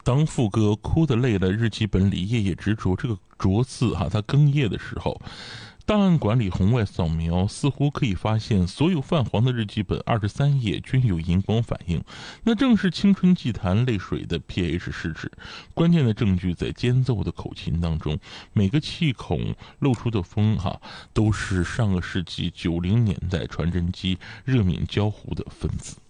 当副歌哭得累了，日记本里夜夜执着，这个着字它哽咽的时候，档案馆里红外扫描似乎可以发现，所有泛黄的日记本23页均有荧光反应，那正是青春祭坛泪水的 pH 试纸。关键的证据在间奏的口琴当中，每个气孔露出的风都是上个世纪90年代传真机热敏胶糊的分子。